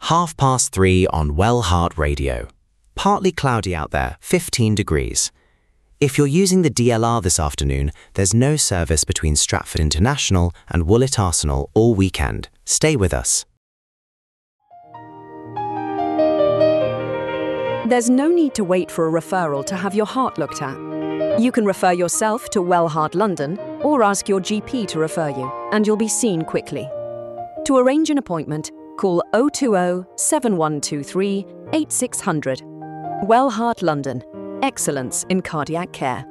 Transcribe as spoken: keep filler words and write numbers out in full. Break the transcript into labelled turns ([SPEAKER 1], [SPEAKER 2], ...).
[SPEAKER 1] Half past three on Well Heart Radio. Partly cloudy out there, fifteen degrees. If you're using the D L R this afternoon, there's no service between Stratford International and Woolwich Arsenal all weekend. Stay with us.
[SPEAKER 2] There's no need to wait for a referral to have your heart looked at. You can refer yourself to Well Heart London or ask your G P to refer you, and you'll be seen quickly. To arrange an appointment, call oh two oh, seven one two three, eight six zero zero. Well Heart London. Excellence in cardiac care.